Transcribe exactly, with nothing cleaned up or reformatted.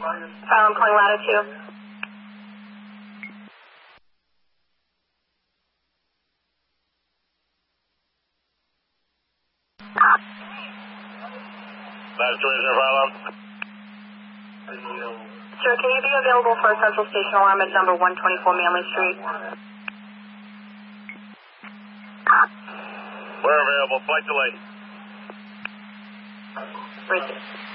I'm calling Latitude. Latitude, is there a problem? Sir, can you be available for a central station alarm at number one twenty-four Manley Street? We're available. Flight delay. Bridget.